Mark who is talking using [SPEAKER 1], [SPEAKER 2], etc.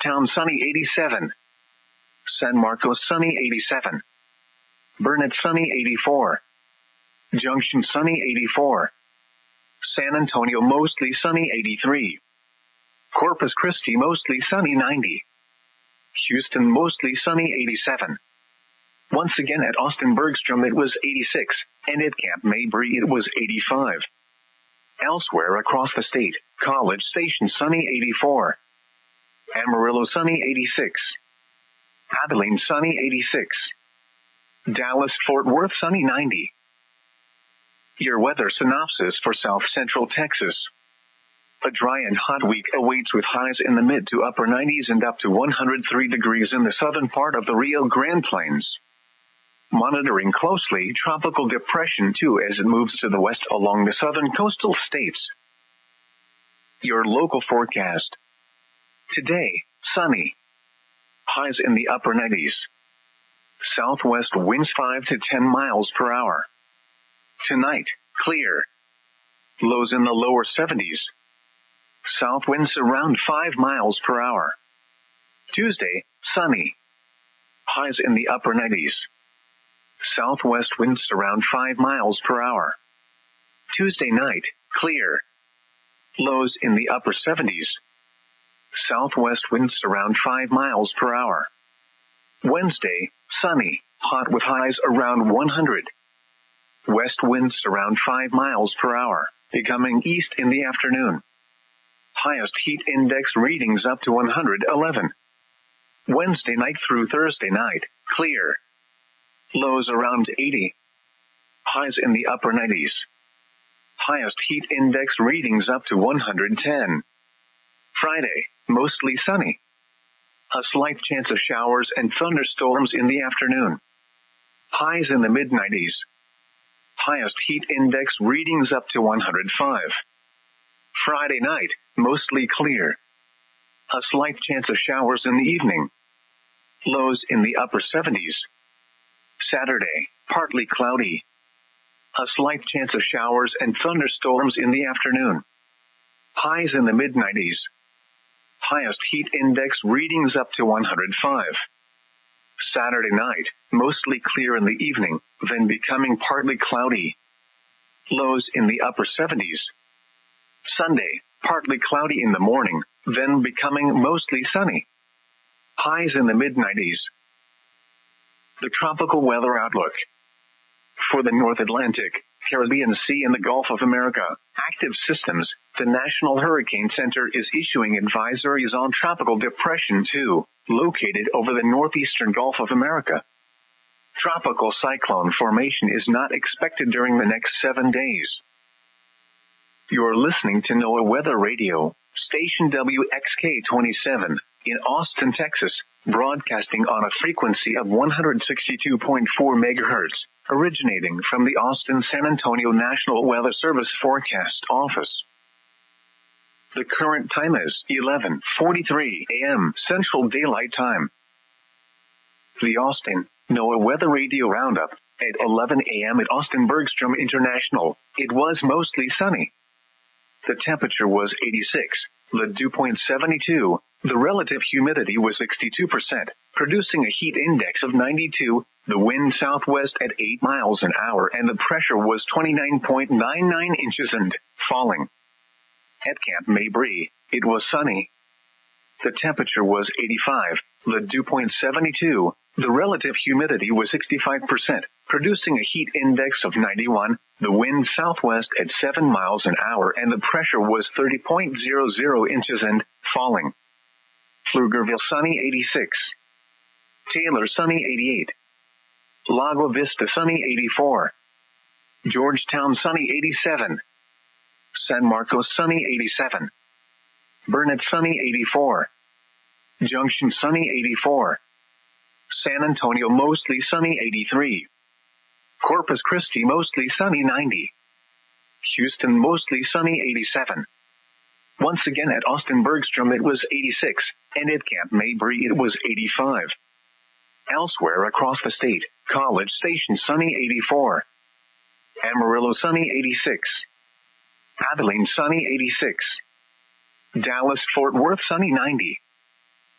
[SPEAKER 1] Georgetown, sunny 87. San Marcos, sunny 87. Burnet, sunny 84. Junction, sunny 84. San Antonio, mostly sunny 83. Corpus Christi, mostly sunny 90. Houston, mostly sunny 87. Once again at Austin Bergstrom it was 86, and at Camp Mabry it was 85. Elsewhere across the state, College Station, sunny 84. Amarillo, sunny 86. Abilene, sunny 86. Dallas, Fort Worth, sunny 90. Your weather synopsis for South Central Texas. A dry and hot week awaits with highs in the mid to upper 90s and up to 103 degrees in the southern part of the Rio Grande Plains. Monitoring closely Tropical Depression 2 as it moves to the west along the southern coastal states. Your local forecast. Today, sunny. Highs in the upper 90s. Southwest winds 5 to 10 miles per hour. Tonight, clear. Lows in the lower 70s. South winds around 5 miles per hour. Tuesday, sunny. Highs in the upper 90s. Southwest winds around 5 miles per hour. Tuesday night, clear. Lows in the upper 70s. Southwest winds around 5 miles per hour. Wednesday, sunny, hot with highs around 100. West winds around 5 miles per hour, becoming east in the afternoon. Highest heat index readings up to 111. Wednesday night through Thursday night, clear. Lows around 80. Highs in the upper 90s. Highest heat index readings up to 110. Friday, mostly sunny. A slight chance of showers and thunderstorms in the afternoon. Highs in the mid-90s. Highest heat index readings up to 105. Friday night, mostly clear. A slight chance of showers in the evening. Lows in the upper 70s. Saturday, partly cloudy. A slight chance of showers and thunderstorms in the afternoon. Highs in the mid-90s. Highest heat index readings up to 105. Saturday night, mostly clear in the evening, then becoming partly cloudy. Lows in the upper 70s. Sunday, partly cloudy in the morning, then becoming mostly sunny. Highs in the mid-90s. The tropical weather outlook. For the North Atlantic, Caribbean Sea and the Gulf of America, active systems, the National Hurricane Center is issuing advisories on Tropical Depression 2, located over the northeastern Gulf of America. Tropical cyclone formation is not expected during the next 7 days. You're listening to NOAA Weather Radio, station WXK-27, in Austin, Texas, broadcasting on a frequency of 162.4 megahertz, originating from the Austin-San Antonio National Weather Service Forecast Office. The current time is 11:43 a.m. Central Daylight Time. The Austin NOAA Weather Radio Roundup at 11 a.m. at Austin Bergstrom International. It was mostly sunny. The temperature was 86, the dew point 72, the relative humidity was 62%, producing a heat index of 92, the wind southwest at 8 miles an hour, and the pressure was 29.99 inches and falling. At Camp Mabry, it was sunny. The temperature was 85, the dew point 72, the relative humidity was 65%, producing a heat index of 91, the wind southwest at 7 miles an hour, and the pressure was 30.00 inches and falling. Pflugerville, sunny 86. Taylor, sunny 88. Lago Vista, sunny 84. Georgetown, sunny 87. San Marcos, sunny 87. Burnet, sunny 84. Junction, sunny 84. San Antonio, mostly sunny 83. Corpus Christi, mostly sunny 90. Houston, mostly sunny 87. Once again at Austin Bergstrom it was 86, and at Camp Mabry it was 85. Elsewhere across the state, College Station, sunny 84. Amarillo, sunny 86. Abilene, sunny 86. Dallas, Fort Worth, sunny 90.